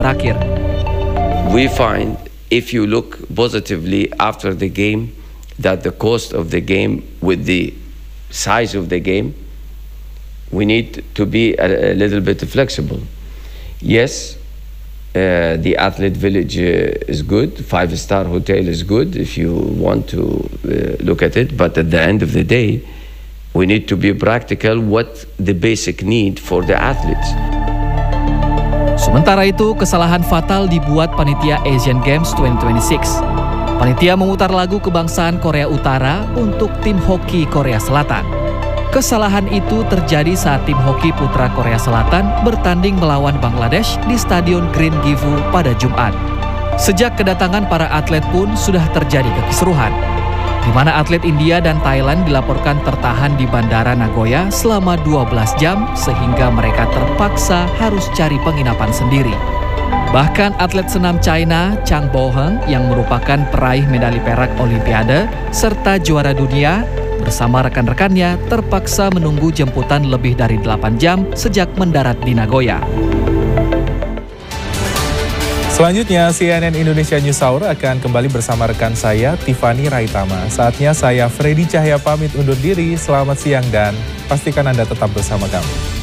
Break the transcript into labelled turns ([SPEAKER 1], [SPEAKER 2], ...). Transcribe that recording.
[SPEAKER 1] berakhir.
[SPEAKER 2] We find if you look positively after the game that the cost of the game with the size of the game, we need to be a little bit flexible. Yes, the Athlete Village is good, 5-star hotel is good if you want to look at it, but at the end of the day, we need to be practical what the basic need for the athletes.
[SPEAKER 1] Sementara itu, kesalahan fatal dibuat panitia Asian Games 2026. Panitia memutar lagu kebangsaan Korea Utara untuk tim hoki Korea Selatan. Kesalahan itu terjadi saat tim hoki putra Korea Selatan bertanding melawan Bangladesh di Stadion Green Gifu pada Jumat. Sejak kedatangan para atlet pun sudah terjadi kekisruhan, di mana atlet India dan Thailand dilaporkan tertahan di Bandara Nagoya selama 12 jam sehingga mereka terpaksa harus cari penginapan sendiri. Bahkan atlet senam China Chang Bo-heng yang merupakan peraih medali perak Olimpiade serta juara dunia bersama rekan-rekannya terpaksa menunggu jemputan lebih dari 8 jam sejak mendarat di Nagoya.
[SPEAKER 3] Selanjutnya, CNN Indonesia News Hour akan kembali bersama rekan saya, Tiffany Raitama. Saatnya saya, Freddy Cahya, pamit undur diri. Selamat siang dan pastikan Anda tetap bersama kami.